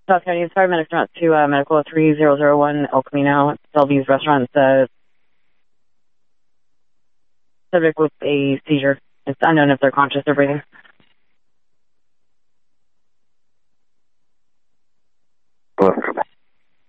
South County paramedics are to medical 3001 El Camino, Selby's restaurant. Subject with a seizure. It's unknown if they're conscious or breathing.